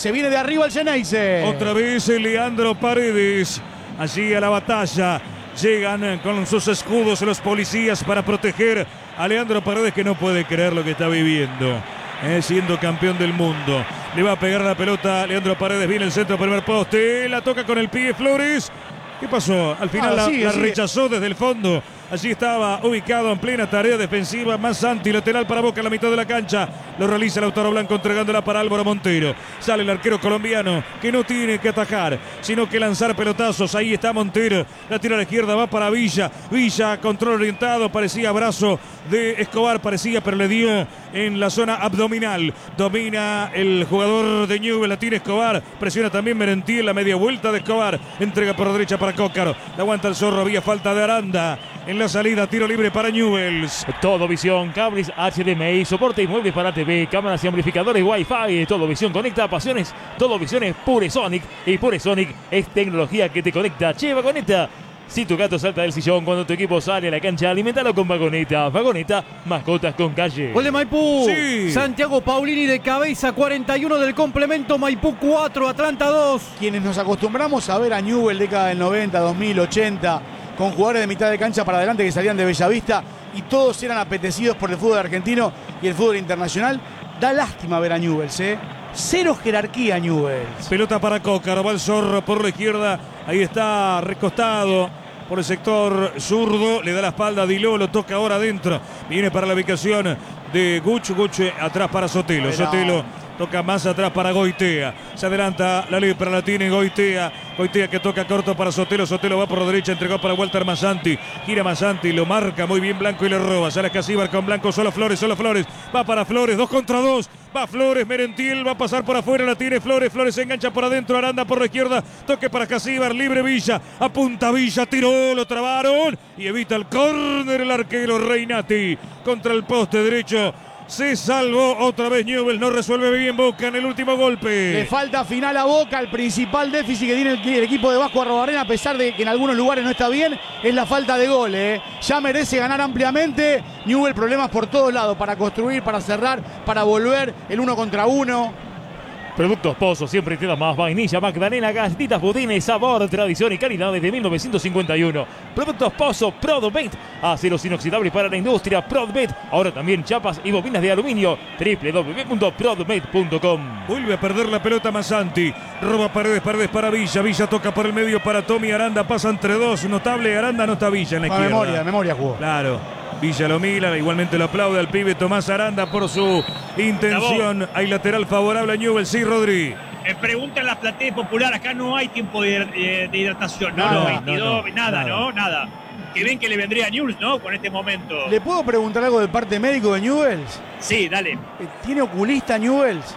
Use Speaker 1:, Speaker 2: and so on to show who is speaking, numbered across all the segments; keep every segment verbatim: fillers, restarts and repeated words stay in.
Speaker 1: Se viene de arriba el Xeneize.
Speaker 2: Otra vez Leandro Paredes. Allí a la batalla. Llegan con sus escudos los policías para proteger a Leandro Paredes, que no puede creer lo que está viviendo. Eh, siendo campeón del mundo. Le va a pegar la pelota Leandro Paredes. Viene el centro, primer poste. La toca con el pie Flores. ¿Qué pasó? Al final ah, la, sigue, la sigue. rechazó desde el fondo. Allí estaba ubicado en plena tarea defensiva. Mazzanti, lateral para Boca en la mitad de la cancha. Lo realiza Lautaro Blanco entregándola para Álvaro Montero. Sale el arquero colombiano que no tiene que atajar, sino que lanzar pelotazos. Ahí está Montero. La tira a la izquierda, va para Villa. Villa, control orientado. Parecía brazo de Escobar, parecía, pero le dio en la zona abdominal. Domina el jugador de Newell's. La tiene Escobar. Presiona también Merentiel. La media vuelta de Escobar. Entrega por derecha para Cócaro. La aguanta el Zorro. Había falta de Aranda. En la salida, tiro libre para Newell's.
Speaker 3: Todo Visión, cables H D M I, soporte y muebles para T V, cámaras y amplificadores Wi-Fi. Todo Visión conecta a pasiones. Todo Visión es Pure Sonic. Y Pure Sonic es tecnología que te conecta. Che, Vagoneta. Si tu gato salta del sillón cuando tu equipo sale a la cancha, alimentalo con Vagoneta. Vagoneta, mascotas con calle.
Speaker 1: Gol de Maipú.
Speaker 2: Sí.
Speaker 1: Santiago Paulini de cabeza, cuarenta y uno del complemento. Maipú cuatro, Atlanta dos. Quienes nos acostumbramos a ver a Newell's década del noventa, dos mil, ochenta, con jugadores de mitad de cancha para adelante que salían de Bellavista y todos eran apetecidos por el fútbol argentino y el fútbol internacional. Da lástima ver a Newell's, ¿eh? Cero jerarquía Newell's.
Speaker 2: Pelota para Cócaro, va el Zorro por la izquierda. Ahí está recostado por el sector zurdo. Le da la espalda a Diló, lo toca ahora adentro. Viene para la ubicación de Guch. Guch atrás para Sotelo. Pero... Sotelo toca más atrás para Goitea. Se adelanta la lepra, la tiene Goitea. Goitea que toca corto para Sotelo. Sotelo va por la derecha, entregó para Walter Mazzanti. Gira Mazzanti, lo marca muy bien Blanco y le roba. Sale Casíbar con Blanco, solo Flores, solo Flores. Va para Flores, dos contra dos. Va Flores, Merentiel va a pasar por afuera, la tiene Flores. Flores se engancha por adentro, Aranda por la izquierda. Toque para Casíbar, libre Villa. Apunta Villa, tiró, lo trabaron. Y evita el córner el arquero Reinati. Contra el poste derecho. Se salvó otra vez Newell's, no resuelve bien Boca en el último golpe.
Speaker 1: Le falta final a Boca, el principal déficit que tiene el, el equipo de Vasco Arrobarrena, a pesar de que en algunos lugares no está bien, es la falta de goles. ¿eh? Ya merece ganar ampliamente. Newell's problemas por todos lados, para construir, para cerrar, para volver, el uno contra uno.
Speaker 3: Productos Pozo, siempre te da más. Vainilla, Magdalena, galletitas, budines, sabor, tradición y calidad desde mil novecientos cincuenta y uno. Productos Pozo, Prodbet, aceros inoxidables para la industria, Prodbet. Ahora también chapas y bobinas de aluminio. doble u doble u doble u punto prodbet punto com.
Speaker 2: Vuelve a perder la pelota Mazzanti. Roba Paredes, Paredes para Villa. Villa toca por el medio para Tommy. Aranda pasa entre dos. Notable, Aranda no está Villa en la izquierda.
Speaker 1: Memoria, memoria jugó.
Speaker 2: Claro. Villa lo mira, igualmente lo aplaude al pibe Tomás Aranda por su intención. Hay lateral favorable a Newell's, sí, Rodri.
Speaker 4: Eh, pregunta en la platea popular, acá no hay tiempo de, de, de hidratación, ¿no?
Speaker 2: Nada,
Speaker 4: Los veintidós,
Speaker 2: no, no,
Speaker 4: nada,
Speaker 2: nada,
Speaker 4: ¿no? Nada. Que ven que le vendría a Newell's, ¿no? Con este momento.
Speaker 1: ¿Le puedo preguntar algo del parte médico de Newell's?
Speaker 4: Sí, dale.
Speaker 1: ¿Tiene oculista Newell's?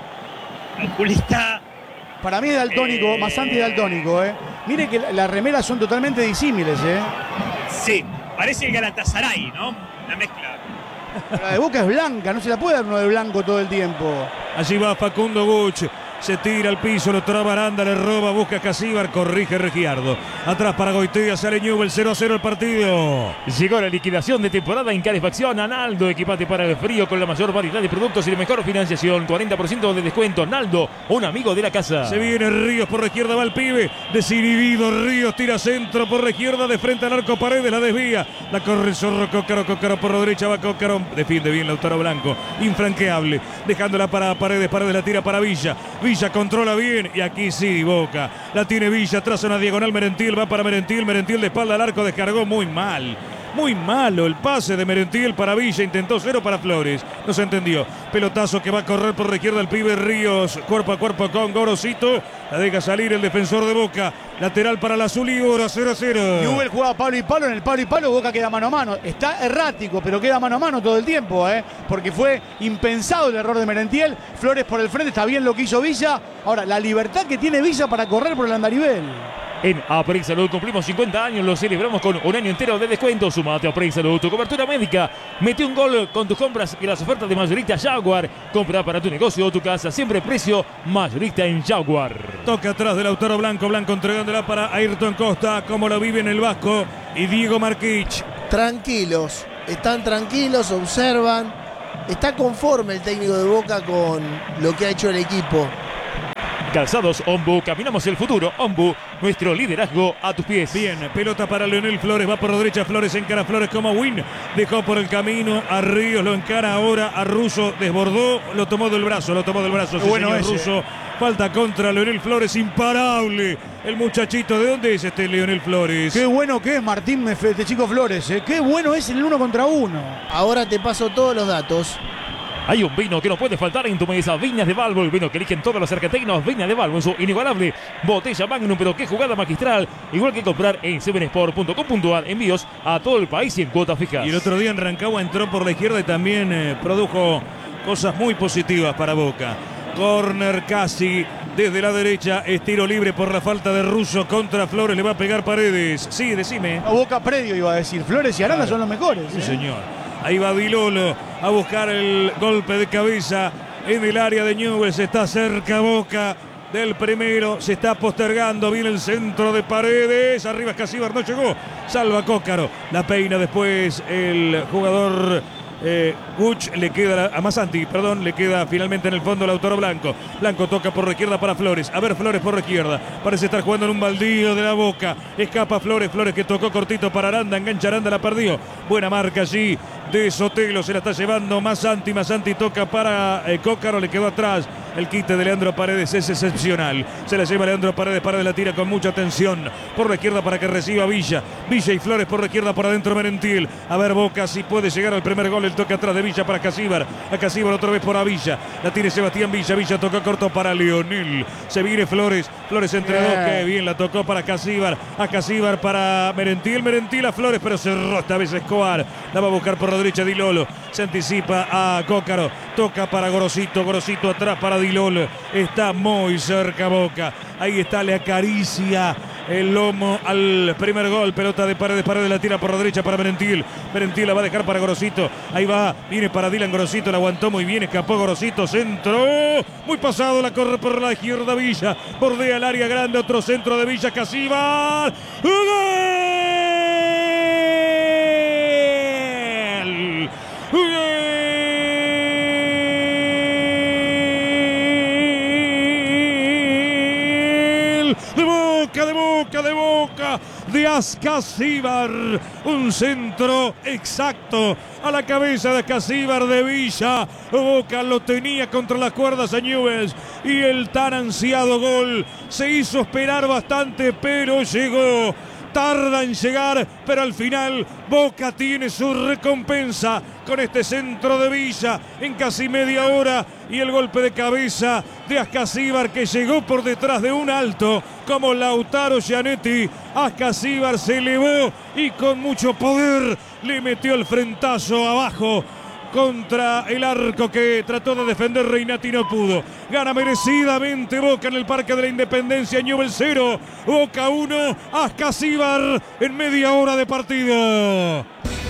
Speaker 4: Oculista.
Speaker 1: Para mí es daltónico, eh... Mazzanti es daltónico, ¿eh? Mire que las remeras son totalmente disímiles, ¿eh?
Speaker 4: Sí, parece el Galatasaray, ¿no? La mezcla.
Speaker 1: La de Boca es blanca, no se la puede dar uno de blanco todo el tiempo.
Speaker 2: Allí va Facundo Guch. Se tira al piso, lo traba Aranda, le roba, busca Casíbar, corrige Regiardo. Atrás para Goitea, sale Newell's, cero a cero el partido.
Speaker 3: Llegó la liquidación de temporada en calefacción Naldo. Equipate para el frío con la mayor variedad de productos y la mejor financiación. cuarenta por ciento de descuento. Naldo, un amigo de la casa.
Speaker 2: Se viene Ríos por la izquierda, va el pibe. Desinhibido Ríos, tira centro por la izquierda, de frente al arco Paredes, la desvía. La corre el Zorro, Cócaro, Cócaro por la derecha, va Cócaro. Defiende bien Lautaro Blanco, infranqueable. Dejándola para Paredes, Paredes la tira para Villa. Villa controla bien y aquí sí Boca. La tiene Villa, traza una diagonal Merentiel, va para Merentiel, Merentiel de espalda al arco, descargó muy mal. Muy malo el pase de Merentiel para Villa, intentó cero para Flores, no se entendió. Pelotazo que va a correr por la izquierda el pibe Ríos, cuerpo a cuerpo con Gorosito, la deja salir el defensor de Boca, lateral para la azul y oro, cero a cero.
Speaker 1: Newell's juega palo y palo, en el palo y palo Boca queda mano a mano, está errático pero queda mano a mano todo el tiempo, ¿eh? Porque fue impensado el error de Merentiel. Flores por el frente, está bien lo que hizo Villa. Ahora, la libertad que tiene Villa para correr por el andarivel.
Speaker 3: En Aprey Salud cumplimos cincuenta años, lo celebramos con un año entero de descuento. Sumate a Aprey Salud, tu cobertura médica. Mete un gol con tus compras y las ofertas de mayorista Jaguar. Compra para tu negocio o tu casa, siempre precio mayorista en Jaguar.
Speaker 2: Toca atrás del Lautaro Blanco, Blanco entregándola para Ayrton Costa, como lo vive en el Vasco, y Diego Marquich.
Speaker 5: Tranquilos, están tranquilos, observan. Está conforme el técnico de Boca con lo que ha hecho el equipo.
Speaker 3: Calzados Ombu, caminamos el futuro. Ombu, nuestro liderazgo a tus pies.
Speaker 2: Bien, pelota para Leonel Flores, va por la derecha Flores, encara Flores como Win, dejó por el camino a Ríos, lo encara ahora a Russo, desbordó, lo tomó del brazo, lo tomó del brazo, sí,
Speaker 1: bueno
Speaker 2: señor Russo. Falta contra Leonel Flores, imparable el muchachito. ¿De dónde es este Leonel Flores?
Speaker 1: Qué bueno que es Martín, este chico Flores, ¿eh? Qué bueno es el uno contra uno.
Speaker 5: Ahora te paso todos los datos.
Speaker 3: Hay un vino que no puede faltar en tu mesa. Viñas de Balbo, el vino que eligen todos los argentinos. Viñas de Balbo en su inigualable botella Magnum. Pero qué jugada magistral. Igual que comprar en seven sport punto com punto a r. Envíos a todo el país y en cuotas fijas.
Speaker 2: Y el otro día en Rancagua entró por la izquierda y también eh, produjo cosas muy positivas para Boca. Corner casi desde la derecha. Es tiro libre por la falta de Russo contra Flores. Le va a pegar Paredes. Sí, decime.
Speaker 1: A Boca predio iba a decir. Flores y Arana
Speaker 2: Claro.
Speaker 1: son los mejores.
Speaker 2: Sí,
Speaker 1: ¿eh?
Speaker 2: señor. Ahí va Dilolo a buscar el golpe de cabeza en el área de Newell's. Está cerca Boca del primero. Se está postergando. Viene el centro de Paredes. Arriba Escasíbar, no llegó. Salva Cócaro. La peina después el jugador eh, Guch. Le queda a Masanti, perdón. Le queda finalmente en el fondo Lautaro Blanco. Blanco toca por la izquierda para Flores. A ver, Flores por la izquierda. Parece estar jugando en un baldío de la Boca. Escapa Flores. Flores que tocó cortito para Aranda. Engancha Aranda, la perdió. Buena marca allí de Sotelo, se la está llevando Masanti, Masanti toca para eh, Cócaro, le quedó atrás el quite de Leandro Paredes, es excepcional, se la lleva Leandro Paredes, Paredes la tira con mucha atención, por la izquierda para que reciba Villa, Villa y Flores por la izquierda, por adentro Merentiel, a ver Boca si puede llegar al primer gol, el toque atrás de Villa para Casíbar, a Casíbar otra vez por Villa, la tiene Sebastián Villa, Villa toca corto para Leonel, se viene Flores, Flores entre
Speaker 1: Bien.
Speaker 2: dos, que bien la tocó para Casíbar, a Casíbar para Merentiel, Merentiel a Flores, pero cerró esta vez Escobar, la va a buscar por la derecha Dilolo, se anticipa a Cócaro, toca para Gorosito, Gorosito atrás para Dilolo, está muy cerca Boca, ahí está, le acaricia el lomo al primer gol, pelota de Paredes, Paredes la tira por la derecha para Merentiel, Merentiel la va a dejar para Gorosito, ahí va, viene para Dylan Gorosito, la aguantó muy bien, escapó Gorosito, centro, muy pasado, la corre por la izquierda Villa, bordea el área grande, otro centro de Villa, Casíbar, ¡gol! De Boca, de Boca, de Boca, de Ascasíbar, un centro exacto a la cabeza de Ascasíbar de Villa. Boca lo tenía contra las cuerdas a Newell's y el tan ansiado gol se hizo esperar bastante, pero llegó. Tarda en llegar, pero al final Boca tiene su recompensa con este centro de Villa en casi media hora y el golpe de cabeza de Ascasíbar que llegó por detrás de un alto como Lautaro Gianetti. Ascasíbar se elevó y con mucho poder le metió el frentazo abajo contra el arco que trató de defender Reinati, no pudo. Gana merecidamente Boca en el Parque de la Independencia, Newell's cero, Boca uno, Ascasíbar en media hora de partido.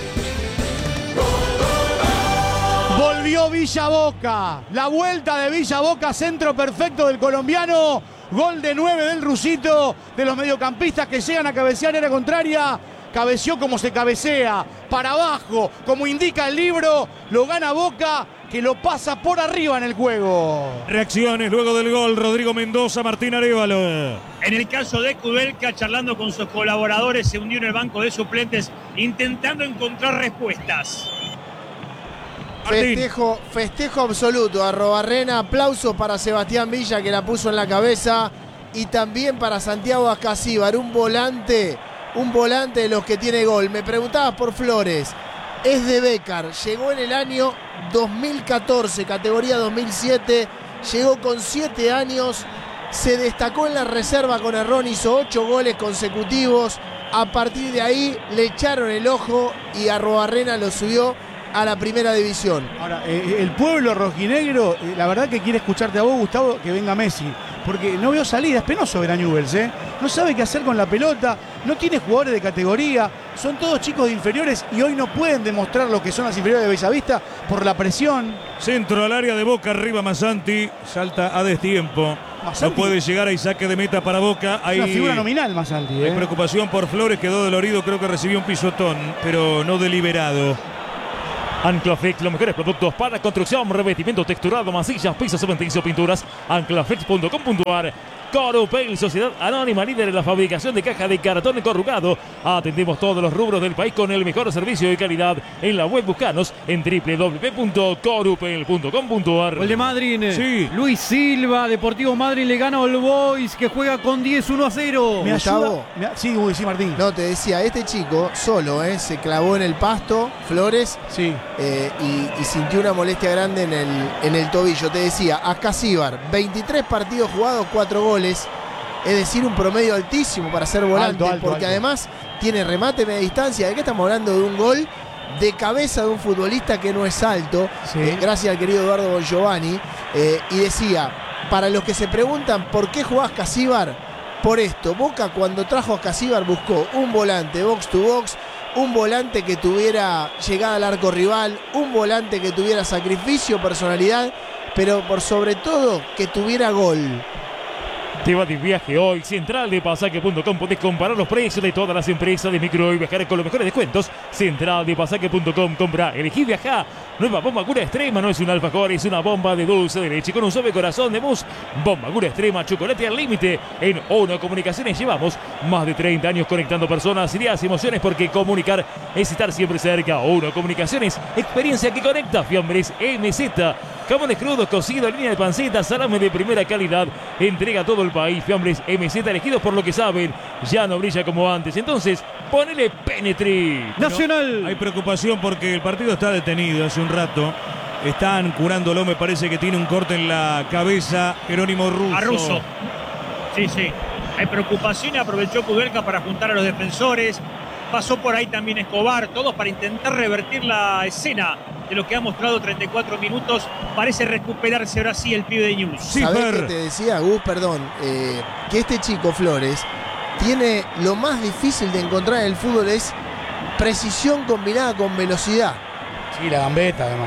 Speaker 1: Volvió Villa Boca. La vuelta de Villa Boca, centro perfecto del colombiano. Gol de nueve del rusito, de los mediocampistas que llegan a cabecear área contraria. Cabeció como se cabecea, para abajo, como indica el libro. Lo gana Boca, que lo pasa por arriba en el juego.
Speaker 2: Reacciones luego del gol, Rodrigo Mendoza, Martín Arévalo.
Speaker 4: En el caso de Kudelka, charlando con sus colaboradores, se hundió en el banco de suplentes intentando encontrar respuestas.
Speaker 2: Martín.
Speaker 5: Festejo, festejo absoluto a Robarrena, aplauso para Sebastián Villa que la puso en la cabeza y también para Santiago Ascasíbar, un volante, un volante de los que tiene gol. Me preguntabas por Flores, es de Bécar, llegó en el año dos mil catorce, categoría dos mil siete, llegó con siete años, se destacó en la reserva con Herrón, hizo ocho goles consecutivos, a partir de ahí le echaron el ojo y a Robarrena lo subió a la primera división.
Speaker 1: Ahora, eh, el pueblo rojinegro, eh, la verdad que quiere escucharte a vos, Gustavo, que venga Messi. Porque no veo salida, es penoso ver a Newell's, ¿eh? No sabe qué hacer con la pelota, no tiene jugadores de categoría, son todos chicos de inferiores y hoy no pueden demostrar lo que son las inferiores de Bellavista por la presión.
Speaker 2: Centro al área de Boca, arriba Masanti, salta a destiempo.
Speaker 1: Masanti.
Speaker 2: No puede llegar, hay saque de meta para Boca. Hay,
Speaker 1: Es una figura nominal, Masanti,
Speaker 2: hay
Speaker 1: ¿eh?
Speaker 2: preocupación por Flores, quedó dolorido, creo que recibió un pisotón, pero no deliberado.
Speaker 3: Anclaflex, los mejores productos para construcción, revestimiento texturado, masillas, pisos, cementerios, pinturas. Anclaflex punto com punto a r. Corupel, Sociedad Anónima, líder en la fabricación de caja de cartón corrugado. Atendemos todos los rubros del país con el mejor servicio de calidad. En la web buscanos en w w w punto corupel punto com punto a r.
Speaker 6: Gol de Madrid.
Speaker 2: Sí.
Speaker 6: Luis Silva, Deportivo Madrid le gana al Boys que juega con diez, uno a cero.
Speaker 1: Me
Speaker 5: Gustavo.
Speaker 1: ayuda. Me, sí, uy, sí, Martín.
Speaker 5: No, te decía, este chico solo, ¿eh? Se clavó en el pasto, Flores,
Speaker 1: Sí.
Speaker 5: eh, y, y sintió una molestia grande en el, en el tobillo. Te decía, Ascasíbar, veintitrés partidos jugados, cuatro goles. Es decir, un promedio altísimo para ser volante,
Speaker 1: Alto, alto,
Speaker 5: porque
Speaker 1: alto.
Speaker 5: además tiene remate media distancia. ¿De qué estamos hablando? De un gol de cabeza de un futbolista que no es alto,
Speaker 1: Sí.
Speaker 5: eh, gracias al querido Eduardo Bongiovanni. Eh, y decía, para los que se preguntan por qué jugás Ascasíbar, por esto, Boca cuando trajo a Ascasíbar buscó un volante box to box, un volante que tuviera llegada al arco rival, un volante que tuviera sacrificio, personalidad, pero por sobre todo que tuviera gol.
Speaker 3: Te vas de viaje hoy, central de pasaje punto com. Podés comparar los precios de todas las empresas de micro y viajar con los mejores descuentos. central de pasaje punto com. Compra, elegí viajar. Nueva bomba cura extrema, no es un alfajor, es una bomba de dulce de leche con un suave corazón de mousse. Bomba cura extrema, chocolate al límite. En ONO Comunicaciones llevamos más de treinta años conectando personas, ideas y emociones, porque comunicar es estar siempre cerca. ONO Comunicaciones, experiencia que conecta. Fiambres M Z, jamones crudos, cocidos, línea de panceta, salame de primera calidad. Entrega a todo el país. Fiambres M Z, elegidos por lo que saben. Ya no brilla como antes. Entonces, ponele Penetri.
Speaker 6: Nacional.
Speaker 2: Hay preocupación porque el partido está detenido hace un rato. Están curándolo, me parece que tiene un corte en la cabeza. Jerónimo Russo.
Speaker 4: A Russo. Sí, sí. Hay preocupación y aprovechó Kudelka para juntar a los defensores. Pasó por ahí también Escobar, todos para intentar revertir la escena de lo que ha mostrado treinta y cuatro minutos. Parece recuperarse ahora sí el pibe de News.
Speaker 2: Sí,
Speaker 5: ¿Sabés
Speaker 2: Fer.
Speaker 5: qué te decía, Gus? Perdón, eh, que este chico Flores tiene lo más difícil de encontrar en el fútbol, es precisión combinada con velocidad.
Speaker 1: Sí, la gambeta además.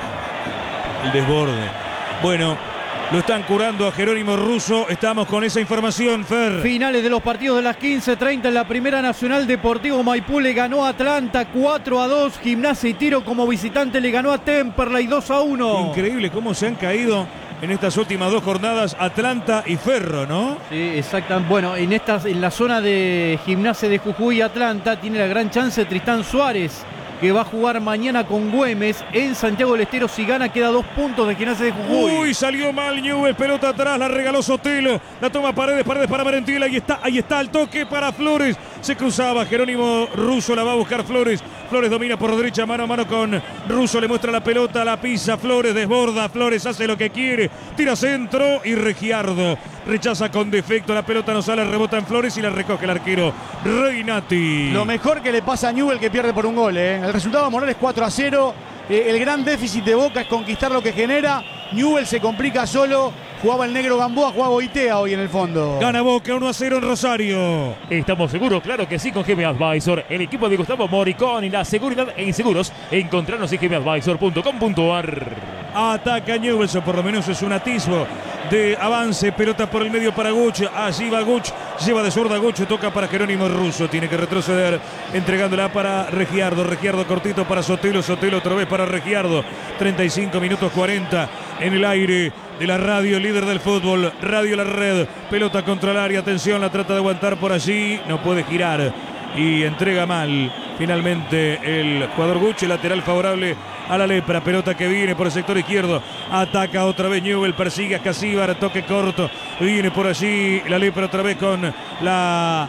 Speaker 2: El desborde. Bueno, lo están curando a Jerónimo Russo. Estamos con esa información, Fer.
Speaker 6: Finales de los partidos de las quince treinta en la Primera Nacional. Deportivo Maipú le ganó a Atlanta cuatro a dos. Gimnasia y Tiro como visitante le ganó a Temperley dos a uno.
Speaker 2: Increíble cómo se han caído en estas últimas dos jornadas Atlanta y Ferro, ¿no?
Speaker 6: Sí, exactamente. Bueno, en, estas, en la zona de Gimnasia de Jujuy y Atlanta tiene la gran chance Tristán Suárez, que va a jugar mañana con Güemes en Santiago del Estero. Si gana, queda dos puntos de Gimnasia de Jujuy.
Speaker 2: Uy, salió mal Newell, pelota atrás, la regaló Sotelo, la toma Paredes, Paredes para Merentiel, ahí está, ahí está el toque para Flores, se cruzaba, Jerónimo Russo la va a buscar Flores, Flores domina por derecha, mano a mano con Russo, le muestra la pelota, la pisa, Flores desborda, Flores hace lo que quiere, tira centro y Regiardo rechaza con defecto, la pelota no sale, rebota en Flores y la recoge el arquero Reinati.
Speaker 1: Lo mejor que le pasa a Newell, que pierde por un gol, ¿eh? El resultado moral es cuatro a cero. Eh, el gran déficit de Boca es conquistar lo que genera. Newell se complica solo. Jugaba el negro Gamboa, jugaba Goitea hoy en el fondo.
Speaker 2: Gana Boca uno a cero en Rosario.
Speaker 3: ¿Estamos seguros? Claro que sí, con G M Advisor, el equipo de Gustavo Moricón y la seguridad en seguros. Encontrarnos en g m advisor punto com punto a r.
Speaker 2: Ataca Newell's, o por lo menos es un atisbo de avance. Pelota por el medio para Guch. Allí va Guch. Lleva de zurda Guch. Toca para Jerónimo Russo. Tiene que retroceder. Entregándola para Regiardo. Regiardo cortito para Sotelo. Sotelo otra vez para Regiardo. treinta y cinco minutos cuarenta en el aire de la radio, líder del fútbol. Radio La Red. Pelota contra el área. Atención, la trata de aguantar por allí. No puede girar. Y entrega mal. Finalmente el jugador Guch, lateral favorable a la Lepra. Pelota que viene por el sector izquierdo. Ataca otra vez Newell. Persigue a Casíbar. Toque corto. Viene por allí la Lepra otra vez con la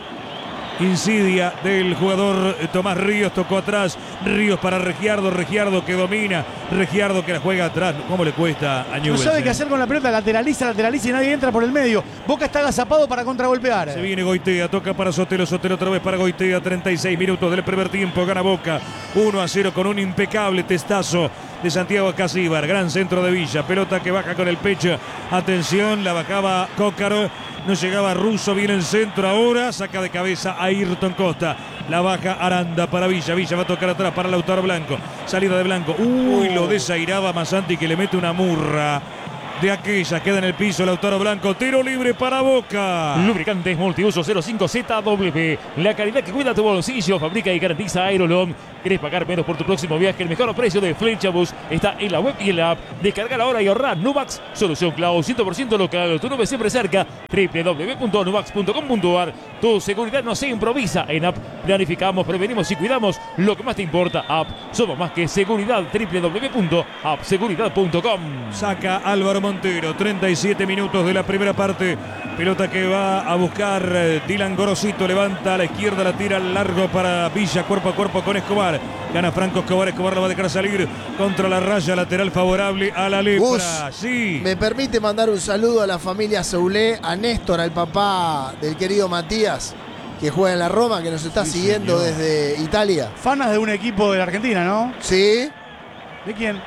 Speaker 2: insidia del jugador Tomás Ríos. Tocó atrás. Ríos para Regiardo. Regiardo que domina. Regiardo que la juega atrás. ¿Cómo le cuesta a Newell?
Speaker 1: No sabe qué hacer con la pelota. Lateraliza, lateraliza y nadie entra por el medio. Boca está agazapado para contragolpear.
Speaker 2: Se viene Goitea, toca para Sotelo, Sotelo otra vez para Goitea, treinta y seis minutos del primer tiempo, gana Boca uno a cero con un impecable testazo de Santiago Casíbar, gran centro de Villa, pelota que baja con el pecho, atención, la bajaba Cócaro, no llegaba Russo, viene el centro ahora, saca de cabeza a Ayrton Costa, la baja Aranda para Villa, Villa va a tocar atrás para Lautaro Blanco, salida de Blanco, uy, lo desairaba Masanti que le mete una murra de aquella. Queda en el piso Lautaro Blanco. Tiro libre para Boca.
Speaker 3: Lubricantes multiuso cero cinco Z W. La calidad que cuida tu bolsillo. Fabrica y garantiza Aerolón. ¿Querés pagar menos por tu próximo viaje? El mejor precio de Flechabus está en la web y en la app. Descarga ahora y ahorrar. Nubax, solución cloud cien por ciento local. Tu nube siempre cerca. w w w punto nubax punto com punto a r. Tu seguridad no se improvisa. En app planificamos, prevenimos y cuidamos lo que más te importa. App, somos más que seguridad. w w w punto app seguridad punto com.
Speaker 2: Saca Álvaro Montero. treinta y siete minutos de la primera parte. Pelota que va a buscar Dylan Gorosito. Levanta a la izquierda, la tira largo para Villa. Cuerpo a cuerpo con Escobar. Gana Franco Escobar. Escobar la va a dejar salir contra la raya lateral favorable a la lepra.
Speaker 5: Gus,
Speaker 2: sí.
Speaker 5: ¿me permite mandar un saludo a la familia Soulé, a Néstor, al papá del querido Matías, que juega en la Roma, que nos está
Speaker 2: Sí,
Speaker 5: siguiendo
Speaker 2: señor.
Speaker 5: desde Italia?
Speaker 1: Fanas de un equipo de la Argentina, ¿no?
Speaker 5: Sí,
Speaker 1: ¿De quién?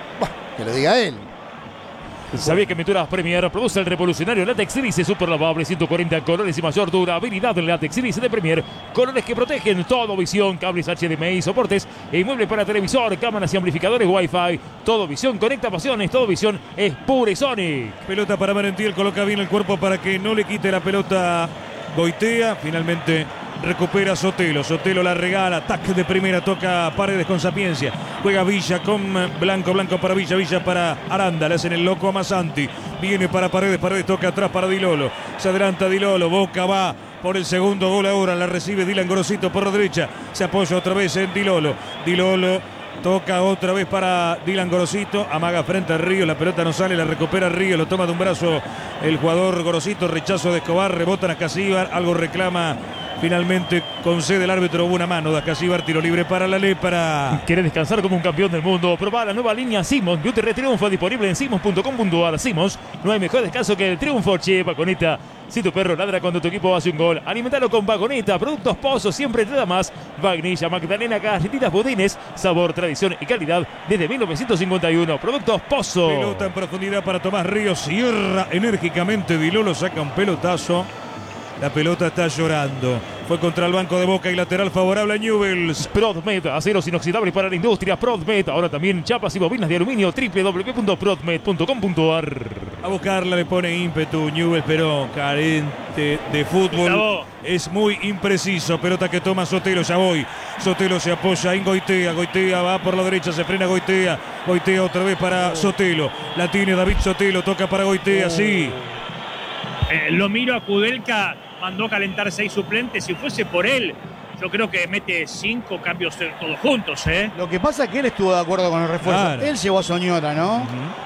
Speaker 5: que lo diga él.
Speaker 3: ¿Sabía que Pinturas Premier produce el revolucionario Látex Iris super lavable ciento cuarenta colores y mayor durabilidad del Látex Iris de Premier? Colores que protegen todo visión, cables H D M I, soportes e inmuebles para televisor, cámaras y amplificadores Wi-Fi. Todo visión conecta pasiones, todo visión es Pure Sonic.
Speaker 2: Pelota para Merentiel. Coloca bien el cuerpo para que no le quite la pelota Goitea. Finalmente recupera Sotelo. Sotelo la regala. Tac de primera. Toca Paredes con Sapiencia. Juega Villa con Blanco. Blanco para Villa. Villa para Aranda. Le hacen el loco a Masanti. Viene para Paredes. Paredes toca atrás para Dilolo. Se adelanta Dilolo. Boca va por el segundo gol ahora. La recibe Dylan Gorosito por la derecha. Se apoya otra vez en Dilolo. Dilolo toca otra vez para Dylan Gorosito. Amaga frente a Río. La pelota no sale. La recupera Río. Lo toma de un brazo el jugador Gorosito. Rechazo de Escobar. Rebotan a Casíbar. Algo reclama. Finalmente concede el árbitro una mano de Acasíbar, tiro libre para la lepra.
Speaker 3: ¿Querés descansar como un campeón del mundo? Probá la nueva línea Simmons. Beauty Triunfo disponible en simmons punto com punto a r. Simmons, no hay mejor descanso que el triunfo, che, Vagoneta. Si tu perro ladra cuando tu equipo hace un gol, alimentalo con Vagoneta. Productos Pozos, siempre te da más. Vainilla, Magdalena, galletitas, budines, sabor, tradición y calidad desde mil novecientos cincuenta y uno. Productos Pozo.
Speaker 2: Pelota en profundidad para Tomás Ríos. Cierra enérgicamente. Dilolo saca un pelotazo. La pelota está llorando. Fue contra el banco de Boca y lateral favorable a Newell's.
Speaker 3: Prodmed, aceros inoxidables para la industria. Prodmed, ahora también chapas y bobinas de aluminio. w w w punto prodmed punto com punto a r.
Speaker 2: A buscarla le pone ímpetu Newell's, pero carente de fútbol.
Speaker 4: Gustavo.
Speaker 2: Es muy impreciso. Pelota que toma Sotelo, ya voy. Sotelo se apoya en Goitea. Goitea va por la derecha, se frena Goitea. Goitea otra vez para Sotelo. La tiene David Sotelo, toca para Goitea, sí.
Speaker 4: Eh, lo miro a Kudelka, mandó a calentar seis suplentes. Si fuese por él, yo creo que mete cinco cambios todos juntos, ¿eh?
Speaker 1: Lo que pasa es que él estuvo de acuerdo con el refuerzo.
Speaker 2: Claro.
Speaker 1: Él llevó a Soñora, ¿no?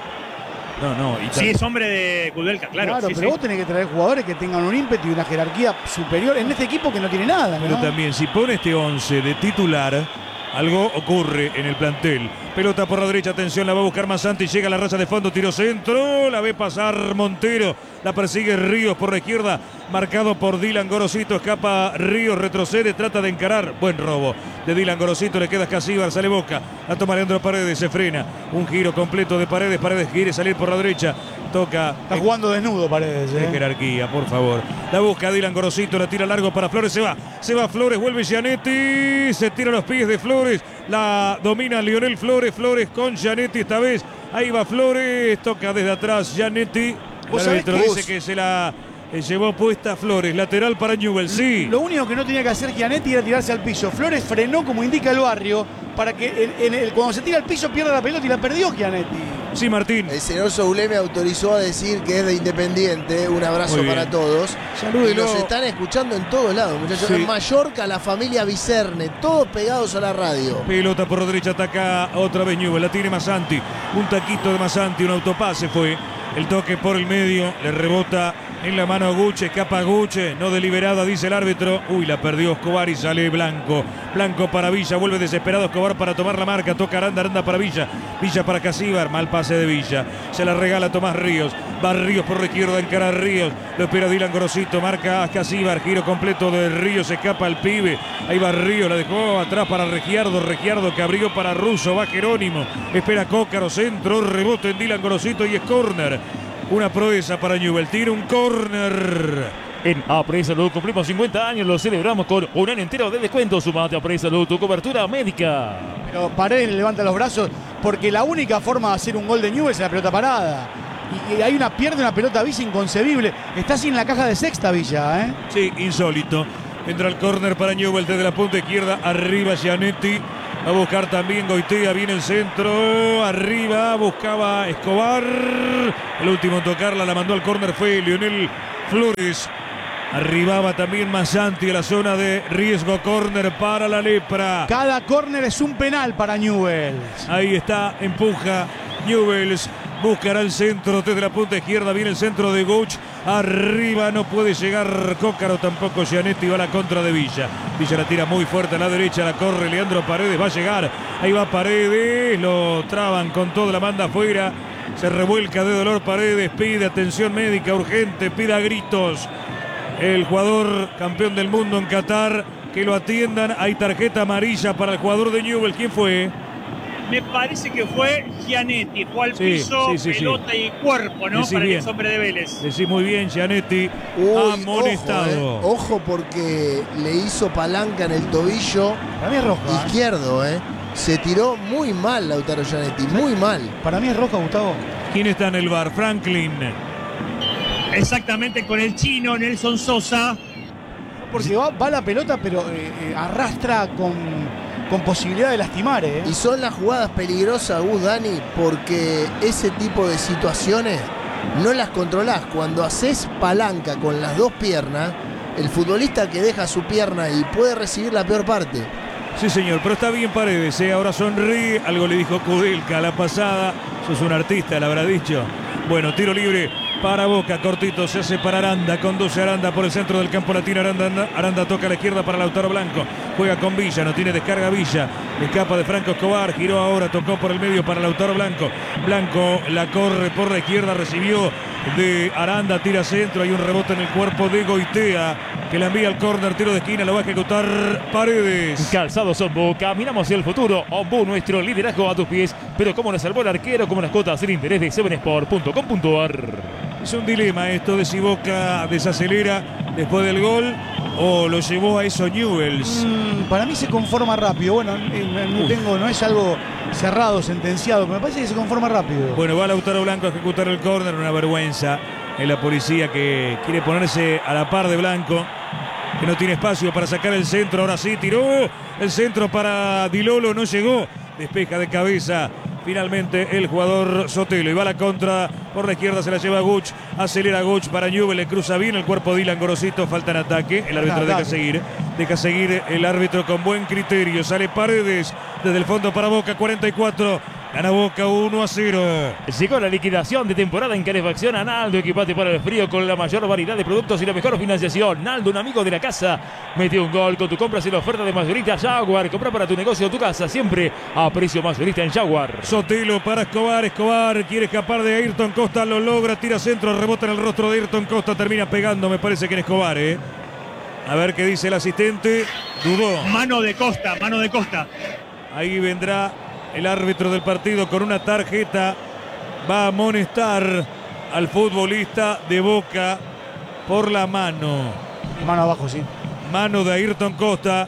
Speaker 2: No, no. Y
Speaker 4: Sí, es hombre de Kudelka, claro.
Speaker 1: Claro,
Speaker 4: sí,
Speaker 1: pero
Speaker 4: sí.
Speaker 1: vos tenés que traer jugadores que tengan un ímpetu y una jerarquía superior en este equipo que no tiene nada,
Speaker 2: Pero
Speaker 1: ¿no?
Speaker 2: también, si pone este once de titular, algo ocurre en el plantel. Pelota por la derecha, atención, la va a buscar Masanti, llega a la raya de fondo, tiro centro, la ve pasar Montero, la persigue Ríos por la izquierda, marcado por Dylan Gorosito, escapa Ríos, retrocede, trata de encarar, buen robo de Dylan Gorosito, le queda Casíbar, sale Boca, la toma Leandro Paredes, se frena, un giro completo de Paredes, Paredes quiere salir por la derecha, toca...
Speaker 1: Está jugando desnudo, Paredes,
Speaker 2: De
Speaker 1: ¿eh?
Speaker 2: jerarquía, por favor. La busca Dylan Gorosito, la tira largo para Flores, se va. Se va Flores, vuelve Gianetti, se tira a los pies de Flores, la domina Lionel Flores, Flores con Gianetti esta vez. Ahí va Flores, toca desde atrás Gianetti. El
Speaker 1: ¿Vos sabés
Speaker 2: árbitro
Speaker 1: que-
Speaker 2: dice que se la eh, llevó puesta Flores, lateral para Newell's, sí.
Speaker 1: Lo único que no tenía que hacer Gianetti era tirarse al piso. Flores frenó como indica el barrio para que en- en el- cuando se tira al piso pierda la pelota y la perdió Gianetti.
Speaker 2: Sí, Martín.
Speaker 5: El señor Soulé me autorizó a decir que es de Independiente. Un abrazo
Speaker 2: Muy bien.
Speaker 5: para todos.
Speaker 2: Salúdelo.
Speaker 5: Y nos están escuchando en todos lados, muchachos.
Speaker 2: Sí.
Speaker 5: En Mallorca, la familia Vicerne, todos pegados a la radio.
Speaker 2: Pelota por la derecha, ataca otra vez Newell's, la tiene Masanti, un taquito de Masanti, un autopase fue, el toque por el medio, le rebota en la mano a Guche, escapa Guche, no deliberada dice el árbitro, uy, la perdió Escobar y sale Blanco, Blanco para Villa, vuelve desesperado Escobar para tomar la marca, toca Aranda, Aranda para Villa, Villa para Casíbar, mal pase de Villa, se la regala Tomás Ríos, va Ríos por la izquierda, encara a Ríos, lo espera Dylan Gorosito, marca a Casíbar, giro completo de Ríos, escapa el pibe, ahí va Ríos, la dejó atrás para Regiardo, Regiardo que abrió para Russo, va Jerónimo, espera Cócaro, centro, rebote en Dylan Gorosito y es córner. Una proeza para Newell's, tira un córner.
Speaker 3: En Apre Salud cumplimos cincuenta años, lo celebramos con un año entero de descuento. Sumate a Apre Salud, tu cobertura médica.
Speaker 1: Pero Paredes levanta los brazos porque la única forma de hacer un gol de Newell's es la pelota parada. Y, y hay una pierde una pelota Villa inconcebible. Está sin la caja de sexta Villa, ¿eh?
Speaker 2: Sí, insólito. Entra el córner para Newell desde la punta izquierda. Arriba Gianetti. A buscar también Goitea. Viene el centro. Arriba buscaba Escobar. El último en tocarla la mandó al córner fue Lionel Flores. Arribaba también Masanti a la zona de riesgo. Córner para la Lepra.
Speaker 1: Cada córner es un penal para Newell's.
Speaker 2: Ahí está, empuja Newell's. Buscará el centro desde la punta izquierda. Viene el centro de Gouch. Arriba no puede llegar Cócaro, tampoco Gianetti. Va a la contra de Villa. Villa la tira muy fuerte a la derecha. La corre Leandro Paredes. Va a llegar. Ahí va Paredes. Lo traban con toda la manda afuera. Se revuelca de dolor Paredes. Pide atención médica urgente. Pide a gritos. El jugador campeón del mundo en Qatar. Que lo atiendan. Hay tarjeta amarilla para el jugador de Newell. ¿Quién fue?
Speaker 4: Me parece que fue Gianetti, fue al
Speaker 2: Sí,
Speaker 4: piso,
Speaker 2: sí, sí,
Speaker 4: pelota
Speaker 2: sí.
Speaker 4: y cuerpo, ¿no?
Speaker 2: Decí
Speaker 4: Para
Speaker 2: bien.
Speaker 4: el hombre de Vélez.
Speaker 2: Decí muy bien, Gianetti.
Speaker 5: Uy,
Speaker 2: amonestado.
Speaker 5: Ojo, eh. Ojo porque le hizo palanca en el tobillo
Speaker 1: Para mí es roja. ¿eh?
Speaker 5: izquierdo, ¿eh? Se tiró muy mal Lautaro Gianetti, muy mal.
Speaker 1: Para mí es roja, Gustavo.
Speaker 2: ¿Quién está en el bar? Franklin.
Speaker 4: Exactamente, con el chino Nelson Sosa.
Speaker 1: Porque va, va la pelota, pero eh, eh, arrastra con, con posibilidad de lastimar, ¿eh?
Speaker 5: Y son las jugadas peligrosas, Gus, Dani, porque ese tipo de situaciones no las controlás. Cuando haces palanca con las dos piernas, el futbolista que deja su pierna y puede recibir la peor parte.
Speaker 2: Sí, señor, pero está bien Paredes, ¿eh? Ahora sonríe. Algo le dijo Kudelka la pasada. Sos un artista, le habrá dicho. Bueno, tiro libre para Boca, cortito, se hace para Aranda, conduce Aranda por el centro del campo latino. Aranda, Aranda, Aranda toca a la izquierda para Lautaro Blanco, juega con Villa, no tiene descarga Villa, escapa de Franco Escobar, giró ahora, tocó por el medio para Lautaro Blanco. Blanco la corre por la izquierda, recibió de Aranda, tira centro, hay un rebote en el cuerpo de Goitea, que la envía al córner, tiro de esquina, lo va a ejecutar Paredes.
Speaker 3: Calzados Ombu, caminamos hacia el futuro. Ombu, nuestro liderazgo a tus pies. Pero como nos salvó el arquero, como las cuotas sin interés de seven sport punto com punto a r.
Speaker 2: Es un dilema esto de si Boca desacelera después del gol o lo llevó a eso Newell's.
Speaker 1: Mm, para mí se conforma rápido. Bueno, eh, no, tengo, no es algo cerrado, sentenciado, pero me parece que se conforma rápido.
Speaker 2: Bueno, va Lautaro Blanco a ejecutar el córner, una vergüenza en la policía que quiere ponerse a la par de Blanco, que no tiene espacio para sacar el centro. Ahora sí, tiró el centro para Di Lolo, no llegó, despeja de cabeza finalmente el jugador Sotelo y va a la contra por la izquierda, se la lleva Guch, acelera Guch para Newell, le cruza bien el cuerpo de Dylan Gorosito, falta en ataque, el árbitro deja seguir, deja seguir el árbitro con buen criterio, sale Paredes desde el fondo para Boca, cuarenta y cuatro. Gana Boca uno a cero.
Speaker 3: Llegó la liquidación de temporada en calefacción a Naldo. Equipate para el frío con la mayor variedad de productos y la mejor financiación. Naldo, un amigo de la casa, metió un gol con tu compras y la oferta de mayorista Jaguar. Compra para tu negocio o tu casa, siempre a precio mayorista en Jaguar.
Speaker 2: Sotelo para Escobar. Escobar quiere escapar de Ayrton Costa, lo logra, tira centro, rebota en el rostro de Ayrton Costa, termina pegando, me parece que en Escobar, ¿eh? A ver qué dice el asistente. Dudó.
Speaker 4: Mano de Costa, mano de Costa.
Speaker 2: Ahí vendrá el árbitro del partido con una tarjeta. Va a amonestar al futbolista de Boca por la mano.
Speaker 1: Mano abajo, sí.
Speaker 2: Mano de Ayrton Costa.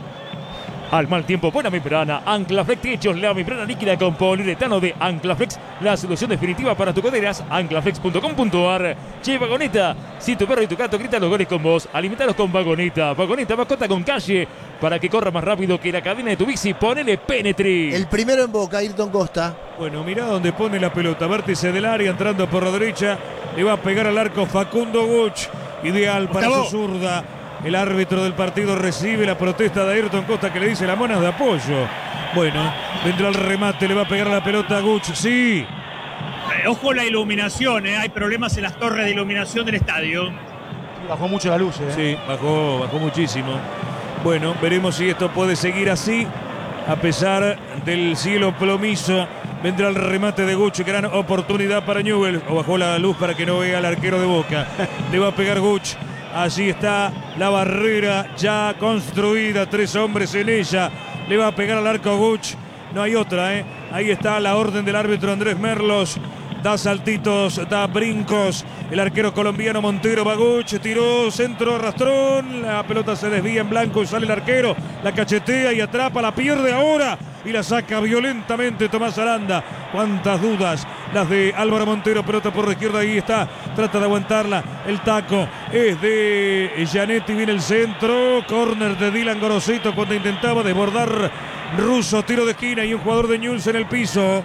Speaker 3: Al mal tiempo, buena membrana. Anclaflex Techos, la membrana líquida con poliuretano de Anclaflex. La solución definitiva para tus coderas. Anclaflex punto com punto a r. Che, Vagoneta. Si tu perro y tu gato gritan los goles con vos, alimentalos con Vagoneta. Vagoneta, mascota con calle. Para que corra más rápido que la cadena de tu bici, ponele Penetre.
Speaker 5: El primero en Boca, Ayrton Costa.
Speaker 2: Bueno, mirá dónde pone la pelota. Vértice del área, entrando por la derecha. Le va a pegar al arco Facundo Guch. Ideal para
Speaker 4: Gustavo.
Speaker 2: su zurda. El árbitro del partido recibe la protesta de Ayrton Costa, que le dice la mano de apoyo. Bueno, vendrá el remate, le va a pegar la pelota a Guch. Sí.
Speaker 4: Eh, ojo la iluminación, eh. Hay problemas en las torres de iluminación del estadio.
Speaker 1: Bajó mucho la luz, ¿eh?
Speaker 2: Sí, bajó, bajó muchísimo. Bueno, veremos si esto puede seguir así. A pesar del cielo plomizo, vendrá el remate de Guch. Gran oportunidad para Newell. O bajó la luz para que no vea al arquero de Boca. Le va a pegar Guch. Allí está la barrera ya construida. Tres hombres en ella. Le va a pegar al arco Guch. No hay otra, ¿eh? Ahí está la orden del árbitro Andrés Merlos. Da saltitos, da brincos. El arquero colombiano Montero Baguch tiró centro, arrastrón. La pelota se desvía en blanco y sale el arquero. La cachetea y atrapa, la pierde ahora. Y la saca violentamente Tomás Aranda. Cuántas dudas las de Álvaro Montero. Pelota por la izquierda, ahí está, trata de aguantarla. El taco es de Gianetti, viene el centro. Córner de Dylan Gorosito cuando intentaba desbordar Russo. Tiro de esquina y un jugador de Newell's en el piso.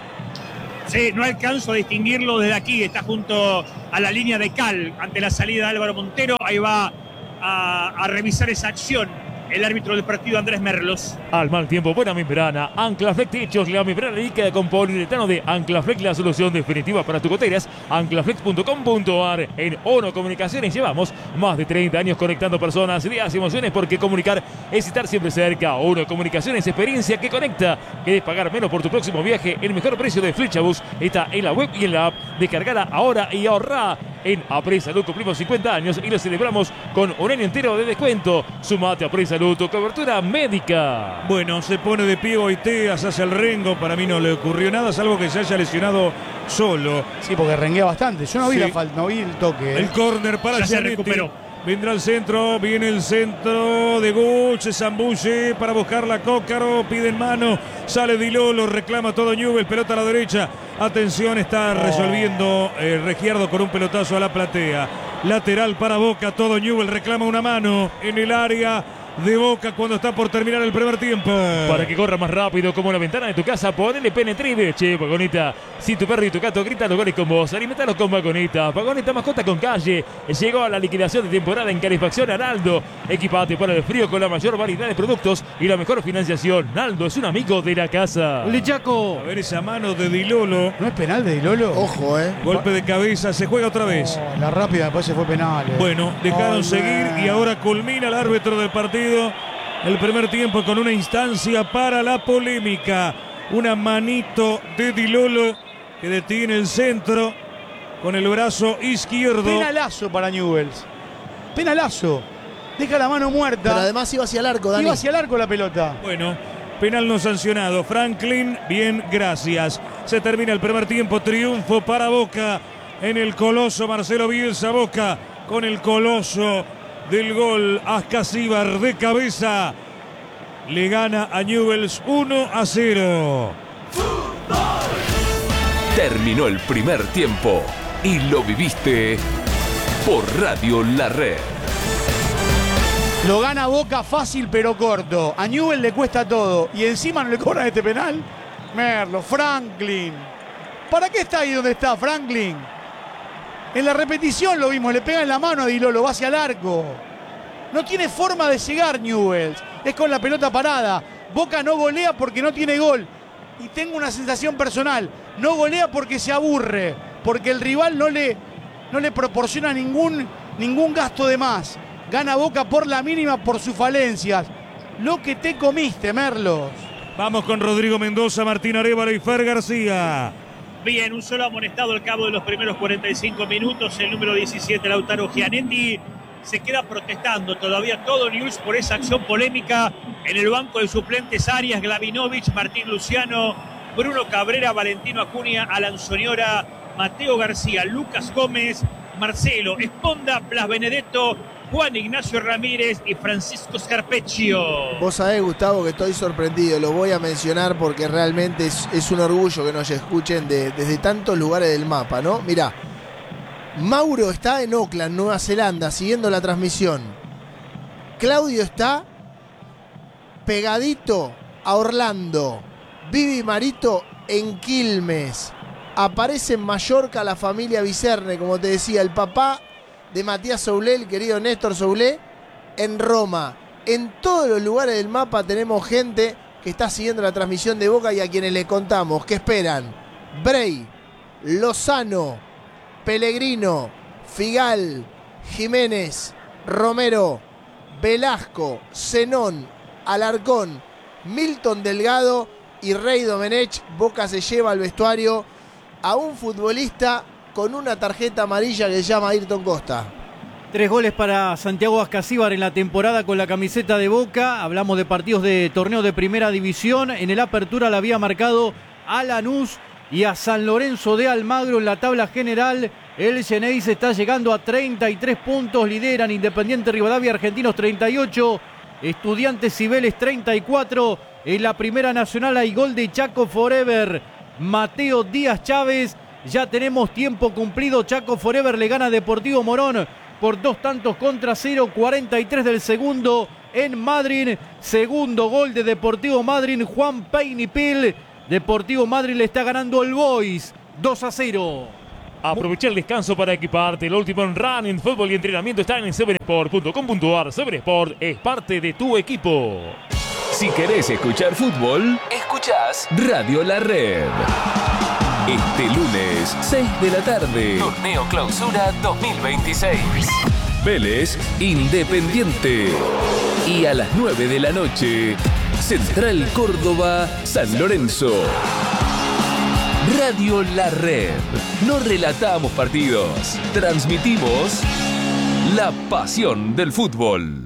Speaker 4: Sí, no alcanzo a distinguirlo desde aquí. Está junto a la línea de cal ante la salida de Álvaro Montero. Ahí va a, a revisar esa acción el árbitro del partido, Andrés Merlos.
Speaker 3: Al mal tiempo, buena membrana. Anclaflex Techos, la membrana líquida con poliuretano de Anclaflex, la solución definitiva para tus goteras. Anclaflex punto com punto a r. En Ono Comunicaciones llevamos más de treinta años conectando personas, ideas y emociones, porque comunicar es estar siempre cerca. Ono Comunicaciones, experiencia que conecta. ¿Querés pagar menos por tu próximo viaje? El mejor precio de Flechabus está en la web y en la app. Descargala ahora y ahorrá. En Apresalud cumplimos cincuenta años y lo celebramos con un año entero de descuento. Sumate a Apresalud, tu cobertura médica.
Speaker 2: Bueno, se pone de pie Goiteas hacia el rengo. Para mí no le ocurrió nada, salvo que se haya lesionado solo.
Speaker 1: Sí, porque renguea bastante. Yo no vi
Speaker 2: Sí.
Speaker 1: la falta, no vi el toque. ¿eh?
Speaker 2: El córner para
Speaker 4: Ya se
Speaker 2: Gianetti.
Speaker 4: recuperó.
Speaker 2: Vendrá el centro, viene el centro de Guch, se zambulle para buscar la Cócaro, pide en mano, sale Di Lolo, reclama todo Newell, pelota a la derecha. Atención, está resolviendo eh, Regiardo con un pelotazo a la platea. Lateral para Boca, todo Newell reclama una mano en el área de Boca cuando está por terminar el primer tiempo.
Speaker 3: Para que corra más rápido como la ventana de tu casa, ponele Penetrive. Che, Vagoneta, si tu perro y tu gato gritan los goles con vos, alimentalos con Vagoneta. Vagoneta, mascota con calle. Llegó a la liquidación de temporada en Calefacción Araldo. Equipate para el frío con la mayor variedad de productos y la mejor financiación. Naldo es un amigo de la casa.
Speaker 6: Lechaco.
Speaker 2: A ver esa mano de Di Lolo.
Speaker 1: ¿No es penal de Di Lolo?
Speaker 5: Ojo, eh.
Speaker 2: Golpe de cabeza, se juega otra vez.
Speaker 1: Oh, la rápida después se fue penal. eh.
Speaker 2: Bueno, dejaron
Speaker 1: Ay,
Speaker 2: seguir
Speaker 1: man.
Speaker 2: y ahora culmina el árbitro del partido el primer tiempo con una instancia para la polémica. Una manito de Di Lolo que detiene el centro con el brazo izquierdo.
Speaker 1: Penalazo para Newell's. Penalazo. Deja la mano muerta.
Speaker 5: Pero además iba hacia el arco, Dani.
Speaker 1: Iba hacia el arco la pelota.
Speaker 2: Bueno, penal no sancionado. Franklin, bien, gracias. Se termina el primer tiempo. Triunfo para Boca en el coloso Marcelo Bielsa. Boca con el coloso del gol. Ascasíbar de cabeza. Le gana a Newell's uno a cero.
Speaker 7: Terminó el primer tiempo y lo viviste por Radio La Red.
Speaker 1: Lo gana Boca fácil pero corto. A Newell le cuesta todo. Y encima no le cobran este penal. Merlo, Franklin. ¿Para qué está ahí donde está Franklin? En la repetición lo vimos, le pega en la mano a Di Lolo, va hacia el arco. No tiene forma de llegar Newell's. Es con la pelota parada. Boca no golea porque no tiene gol. Y tengo una sensación personal. No golea porque se aburre. Porque el rival no le, no le proporciona ningún, ningún gasto de más. Gana Boca por la mínima por sus falencias. Lo que te comiste, Merlos.
Speaker 2: Vamos con Rodrigo Mendoza, Martín Arévalo y Fer García.
Speaker 4: Bien, un solo amonestado al cabo de los primeros cuarenta y cinco minutos. El número diecisiete, Lautaro Gianetti, se queda protestando todavía todo Newell's por esa acción polémica. En el banco de suplentes, Arias, Glavinovich, Martín Luciano, Bruno Cabrera, Valentino Acuña, Alan Soñora, Mateo García, Lucas Gómez, Marcelo Esponda, Blas Benedetto, Juan Ignacio Ramírez y Francisco Scarpecchio.
Speaker 5: Vos sabés, Gustavo, que estoy sorprendido. Lo voy a mencionar porque realmente es, es un orgullo que nos escuchen de, desde tantos lugares del mapa, ¿no? Mirá, Mauro está en Auckland, Nueva Zelanda, siguiendo la transmisión. Claudio está pegadito a Orlando. Vivi Marito en Quilmes. Aparece en Mallorca la familia Vicerne, como te decía, el papá de Matías Soulé, el querido Néstor Soulé, en Roma. En todos los lugares del mapa tenemos gente que está siguiendo la transmisión de Boca y a quienes le contamos que esperan Bray, Lozano, Pellegrino, Figal, Jiménez, Romero, Velasco, Zenón, Alarcón, Milton Delgado y Rey Domenech. Boca se lleva al vestuario a un futbolista con una tarjeta amarilla que se llama Ayrton Costa.
Speaker 6: Tres goles para Santiago Ascasíbar en la temporada con la camiseta de Boca. Hablamos de partidos de torneo de primera división. En el apertura la había marcado a Lanús y a San Lorenzo de Almagro en la tabla general. El Geneise está llegando a treinta y tres puntos. Lideran Independiente Rivadavia, Argentinos treinta y ocho. Estudiantes Cibeles treinta y cuatro. En la primera nacional hay gol de Chaco Forever. Mateo Díaz Chávez Ya tenemos tiempo cumplido. Chaco Forever le gana a Deportivo Morón por dos tantos contra cero. cuarenta y tres del segundo en Madrid. Segundo gol de Deportivo Madrid. Juan Peinipil. Deportivo Madrid le está ganando al Boys dos a cero.
Speaker 3: Aprovecha el descanso para equiparte. Lo último en running, fútbol y entrenamiento está en seven sport punto com punto ar. seven Sport es parte de tu equipo.
Speaker 7: Si querés escuchar fútbol, escuchás Radio La Red. Este lunes, seis de la tarde. Torneo Clausura dos mil veintiséis. Vélez, Independiente. Y a las nueve de la noche, Central Córdoba, San Lorenzo. Radio La Red. No relatamos partidos, transmitimos la pasión del fútbol.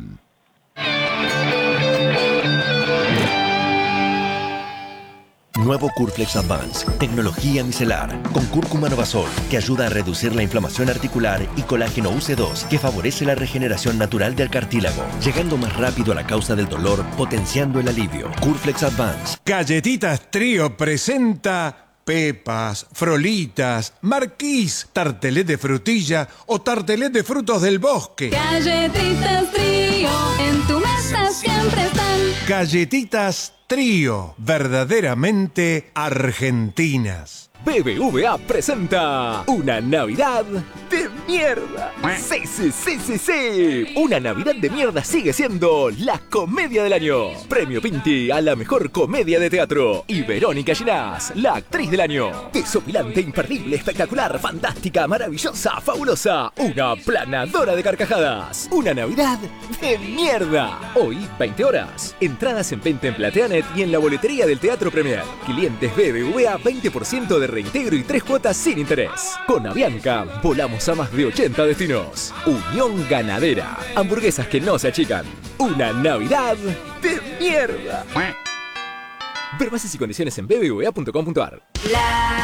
Speaker 8: Nuevo Curflex Advance, tecnología micelar, con cúrcuma Novasol, que ayuda a reducir la inflamación articular, y colágeno U C dos, que favorece la regeneración natural del cartílago, llegando más rápido a la causa del dolor, potenciando el alivio. Curflex Advance.
Speaker 9: Galletitas Trío presenta pepas, frolitas, marquís, tartelet de frutilla o tartelet de frutos del bosque.
Speaker 10: Galletitas Trío, en tu mesa siempre están.
Speaker 9: Galletitas Trío, verdaderamente argentinas.
Speaker 11: B B V A presenta una Navidad de mierda. Sí, sí, sí, sí, sí. Una Navidad de mierda sigue siendo la comedia del año. Premio Pinti a la mejor comedia de teatro. Y Verónica Ginás, la actriz del año. Desopilante, imperdible, espectacular, fantástica, maravillosa, fabulosa. Una planadora de carcajadas. Una Navidad de mierda. Hoy, veinte horas. Entradas en venta en Plateanet y en la boletería del Teatro Premier. Clientes B B V A, veinte por ciento de reintegro y tres cuotas sin interés. Con Avianca, volamos a más de ochenta destinos. Unión Ganadera. Hamburguesas que no se achican. Una Navidad de mierda. Ver bases y condiciones en b b v a punto com punto ar.